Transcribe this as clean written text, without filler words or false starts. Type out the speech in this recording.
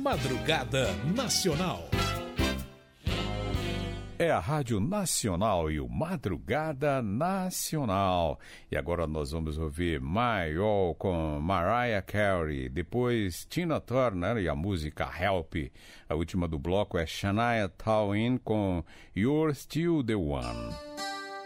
Madrugada Nacional. É a Rádio Nacional e o Madrugada Nacional. E agora nós vamos ouvir My All com Mariah Carey. Depois Tina Turner e a música Help. A última do bloco é Shania Twain com You're Still the One.